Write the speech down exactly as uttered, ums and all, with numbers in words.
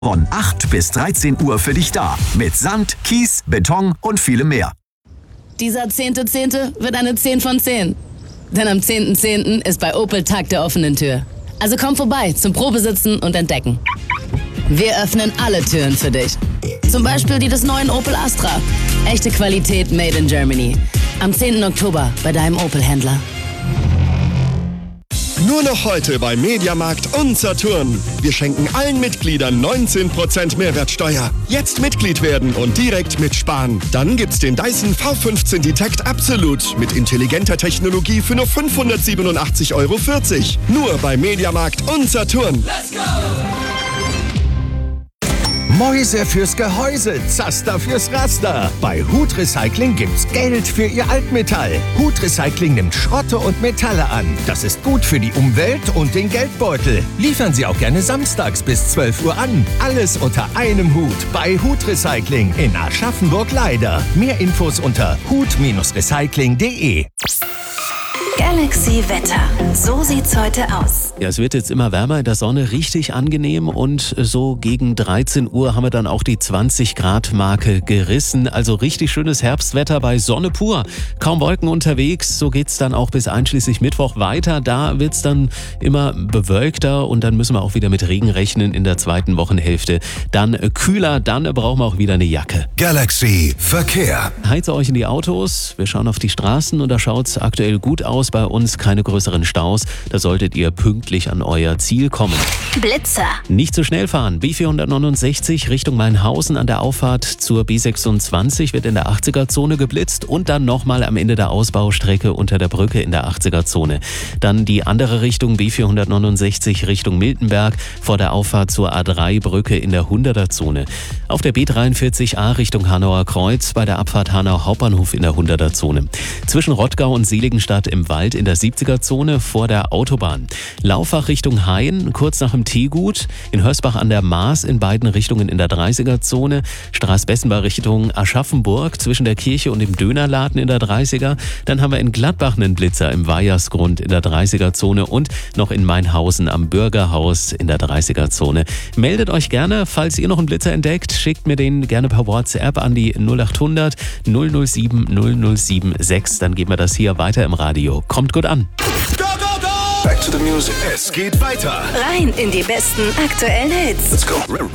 Von acht bis dreizehn Uhr für dich da. Mit Sand, Kies, Beton und vielem mehr. Dieser zehnte Zehnte wird eine zehn von zehn. Denn am zehnten Zehnten ist bei Opel Tag der offenen Tür. Also komm vorbei zum Probesitzen und Entdecken. Wir öffnen alle Türen für dich. Zum Beispiel die des neuen Opel Astra. Echte Qualität made in Germany. Am zehnten Oktober bei deinem Opel-Händler. Nur noch heute bei Mediamarkt und Saturn. Wir schenken allen Mitgliedern neunzehn Prozent Mehrwertsteuer. Jetzt Mitglied werden und direkt mitsparen. Dann gibt's den Dyson V fünfzehn Detect Absolut mit intelligenter Technologie für nur fünfhundertsiebenundachtzig Euro vierzig. Nur bei Mediamarkt und Saturn. Let's go! Mäuse fürs Gehäuse, Zaster fürs Raster. Bei Hut Recycling gibt's Geld für Ihr Altmetall. Hut Recycling nimmt Schrotte und Metalle an. Das ist gut für die Umwelt und den Geldbeutel. Liefern Sie auch gerne samstags bis zwölf Uhr an. Alles unter einem Hut bei Hut Recycling in Aschaffenburg-Leider. Mehr Infos unter hut Recycling punkt de. Galaxy Wetter. So sieht's heute aus. Ja, es wird jetzt immer wärmer in der Sonne, richtig angenehm, und so gegen dreizehn Uhr haben wir dann auch die zwanzig Grad Marke gerissen. Also richtig schönes Herbstwetter bei Sonne pur. Kaum Wolken unterwegs, so geht's dann auch bis einschließlich Mittwoch weiter. Da wird's dann immer bewölkter und dann müssen wir auch wieder mit Regen rechnen in der zweiten Wochenhälfte. Dann kühler, dann brauchen wir auch wieder eine Jacke. Galaxy Verkehr. Heize euch in die Autos, wir schauen auf die Straßen und da schaut's aktuell gut aus bei uns, keine größeren Staus. Da solltet ihr pünktlich an euer Ziel kommen. Blitzer. Nicht zu schnell fahren. B vierhundertneunundsechzig Richtung Mainhausen an der Auffahrt zur B sechsundzwanzig wird in der achtziger-Zone geblitzt und dann nochmal am Ende der Ausbaustrecke unter der Brücke in der achtziger-Zone. Dann die andere Richtung B vierhundertneunundsechzig Richtung Miltenberg vor der Auffahrt zur A drei Brücke in der hunderter-Zone. Auf der B dreiundvierzig A Richtung Hanauer Kreuz bei der Abfahrt Hanau Hauptbahnhof in der hunderter-Zone. Zwischen Rottgau und Seligenstadt im Wald in der siebziger-Zone vor der Autobahn. Laufach Richtung Hain, kurz nach dem Teegut. In Hörsbach an der Maas in beiden Richtungen in der dreißiger-Zone. Straßbessenbar Richtung Aschaffenburg zwischen der Kirche und dem Dönerladen in der dreißiger. Dann haben wir in Gladbach einen Blitzer im Weihersgrund in der dreißiger-Zone und noch in Mainhausen am Bürgerhaus in der dreißiger-Zone. Meldet euch gerne, falls ihr noch einen Blitzer entdeckt. Schickt mir den gerne per WhatsApp an die null achthundert null null sieben null null sieben sechs. Dann geben wir das hier weiter im Radio. Kommt gut an. Go, go, go! Back to the music. Es geht weiter. Rein in die besten aktuellen Hits. Let's go.